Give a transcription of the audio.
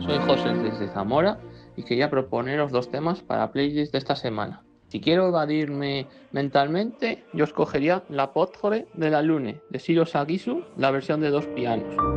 soy José desde Zamora y quería proponeros dos temas para playlist de esta semana. Si quiero evadirme mentalmente, yo escogería La Potjore de la Lune, de Shiro Sagisu, la versión de dos pianos.